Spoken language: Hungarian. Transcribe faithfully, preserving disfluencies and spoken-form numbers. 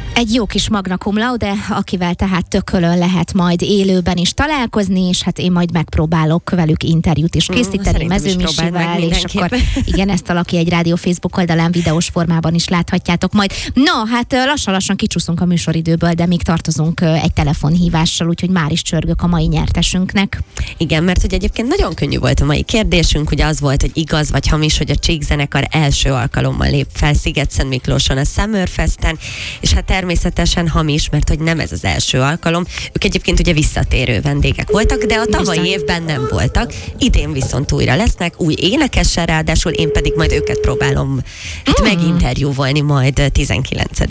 Egy jó kis magna cum laude, akivel tehát tökölön lehet majd élőben is találkozni, és hát én majd megpróbálok velük interjút is készíteni, mm, Mezőmisivel, és akkor igen, ezt a Laki egy Rádió Facebook oldalán videós formában is láthatjátok majd. Na, hát lassan-lassan kicsúszunk a műsoridőből, de még tartozunk egy telefonhívással, úgyhogy már is csörgök a mai nyertesünknek. Igen, mert hogy egyébként nagyon könnyű volt a mai kérdésünk, ugye az volt, hogy igaz vagy hamis, hogy a Csík zenekar első alkalommal lép fel Szigetszentmiklóson a Summerfesten, és hát természetesen hamis, mert hogy nem ez az első alkalom. Ők egyébként ugye visszatérő vendégek voltak, de a tavalyi Viszont. évben nem voltak. Idén viszont újra lesznek, új énekessel, ráadásul én pedig majd őket próbálom hát hmm. meginterjúvolni majd tizenkilencedikén.